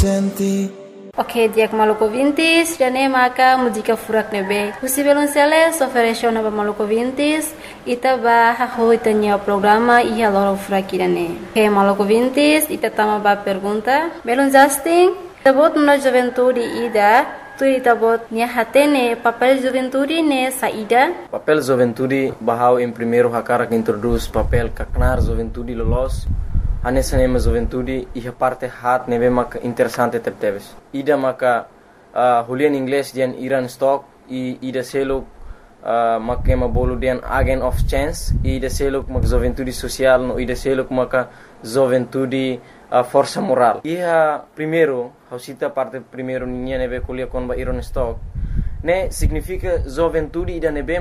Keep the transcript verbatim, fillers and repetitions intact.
Ok, dia que maluco vintis, já nem maca música furak nebe. Usi belum sele, soferesho na maluco vintis, ita ba haho itanya programa ia loro furak irane. Ok, maluco vintis, ita tama ba pergunta. Belum Justin, tabot na juventude ida, tu ita bot nia hatene papel juventude ne saída. Papel juventude bahau em primeiro hakara que introduz papel kaknar juventude lolos. Ane sanema juventude e a parte hat neve maka interessante tepteves. Ida maka uh, hulian inglês dian Iran stock e ida selo uh, maka ma bolu dian agent of chance e ida selo maka juventude social no ida selo maka juventude uh, força moral. E a primeiro, hausita parte primeiro ninha neve kulia kon ba Iran stock. Ne significa juventude ida neve